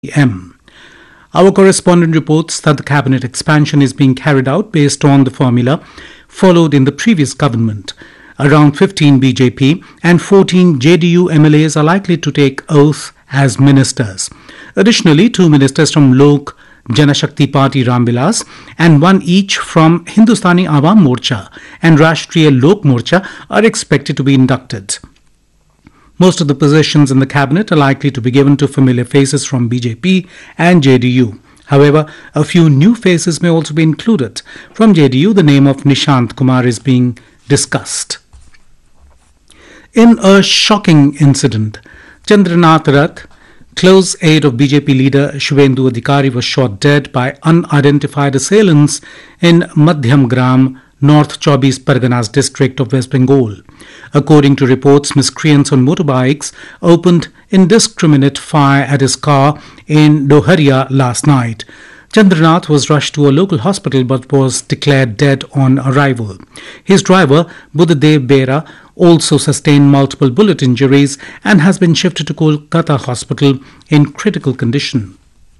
M. Our correspondent reports that the cabinet expansion is being carried out based on the formula followed in the previous government. Around 15 BJP and 14 JDU MLAs are likely to take oath as ministers. Additionally, 2 ministers from Lok Janashakti Party Ramvilas and 1 each from Hindustani Awam Morcha and Rashtriya Lok Morcha are expected to be inducted. Most of the positions in the cabinet are likely to be given to familiar faces from BJP and JDU. However, a few new faces may also be included. From JDU, the name of Nishant Kumar is being discussed. In a shocking incident, Chandranath Rath, close aide of BJP leader Shubhendu Adhikari, was shot dead by unidentified assailants in Madhyam Gram, North Chobis Parganas district of West Bengal. According to reports, miscreants on motorbikes opened indiscriminate fire at his car in Doharia last night. Chandranath was rushed to a local hospital but was declared dead on arrival. His driver, Buddhadev Bera, also sustained multiple bullet injuries and has been shifted to Kolkata Hospital in critical condition.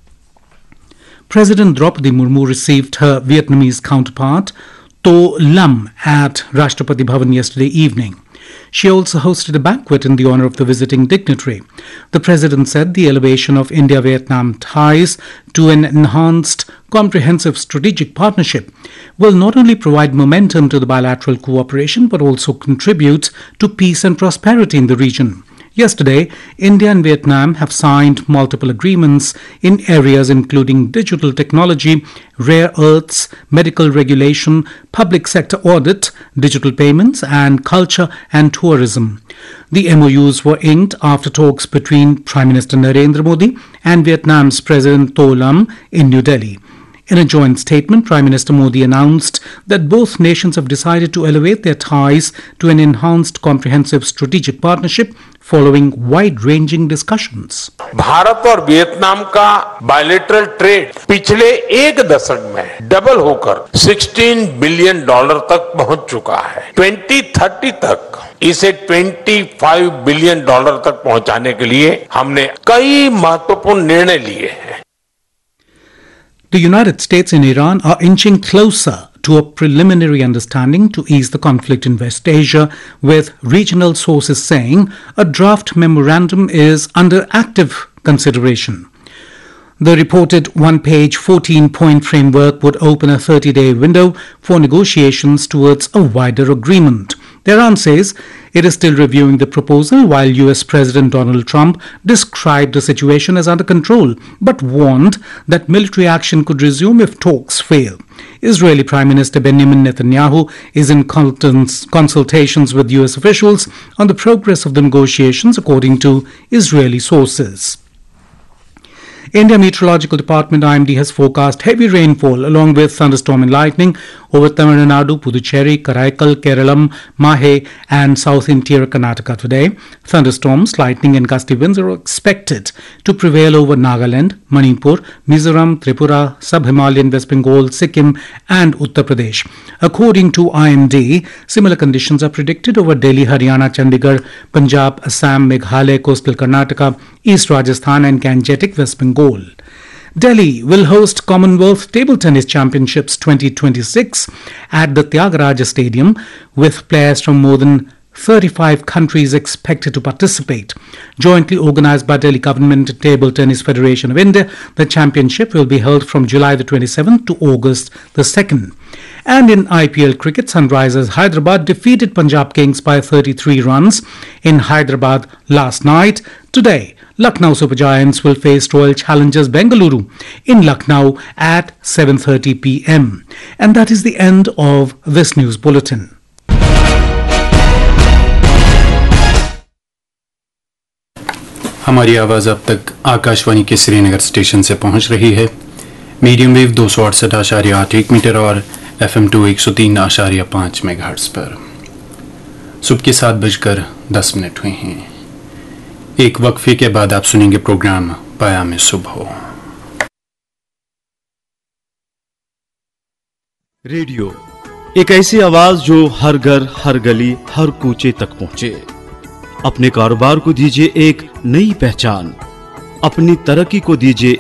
President Draupadi Murmu received her Vietnamese counterpart, To Lam, at Rashtrapati Bhavan yesterday evening. She also hosted a banquet in the honor of the visiting dignitary. The president said the elevation of India-Vietnam ties to an enhanced, comprehensive strategic partnership will not only provide momentum to the bilateral cooperation but also contribute to peace and prosperity in the region. Yesterday, India and Vietnam have signed multiple agreements in areas including digital technology, rare earths, medical regulation, public sector audit, digital payments, and culture and tourism. The MOUs were inked after talks between Prime Minister Narendra Modi and Vietnam's President To Lam in New Delhi. In a joint statement, Prime Minister Modi announced that both nations have decided to elevate their ties to an enhanced comprehensive strategic partnership following wide-ranging discussions. Bharat और Vietnam का bilateral trade पिछले एक दशक में double होकर $16 billion तक पहुंच चुका है। 2030 तक इसे $25 बिलियन तक पहुंचाने के लिए हमने कई महत्वपूर्ण निर्णय लिए हैं। The United States and Iran are inching closer to a preliminary understanding to ease the conflict in West Asia, with regional sources saying a draft memorandum is under active consideration. The reported one-page, 14-point framework would open a 30-day window for negotiations towards a wider agreement. Tehran says it is still reviewing the proposal, while US President Donald Trump described the situation as under control but warned that military action could resume if talks fail. Israeli Prime Minister Benjamin Netanyahu is in consultations with US officials on the progress of the negotiations, according to Israeli sources. India Meteorological Department IMD has forecast heavy rainfall along with thunderstorm and lightning over Tamil Nadu, Puducherry, Karaikal, Keralam, Mahe and South Interior Karnataka today. Thunderstorms, lightning and gusty winds are expected to prevail over Nagaland, Manipur, Mizoram, Tripura, Sub-Himalayan West Bengal, Sikkim and Uttar Pradesh. According to IMD, similar conditions are predicted over Delhi, Haryana, Chandigarh, Punjab, Assam, Meghalaya, coastal Karnataka, East Rajasthan and Gangetic West Bengal. Delhi will host Commonwealth Table Tennis Championships 2026 at the Tyagaraja Stadium, with players from more than 35 countries expected to participate. Jointly organized by Delhi Government and Table Tennis Federation of India, the championship will be held from July the 27th to August the 2nd. And in IPL cricket, Sunrisers Hyderabad defeated Punjab Kings by 33 runs in Hyderabad last night. Today, Lucknow Super Giants will face Royal Challengers Bengaluru in Lucknow at 7:30 p.m. And that is the end of this news bulletin. हमारी आवाज़ अब तक आकाशवाणी के Srinagar station से पहुंच रही है। Medium wave 268.81 metre और FM 2 103.5 मेगाहर्ट्ज़ पर। सुबह के 7:10 हुए हैं। एक वक्फे के बाद आप सुनेंगे प्रोग्राम पयामे सुबह। रेडियो एक ऐसी आवाज जो हर घर, हर गली, हर कूचे तक पहुंचे। अपने कारोबार को दीजिए एक नई पहचान। अपनी तरक्की को दीजिए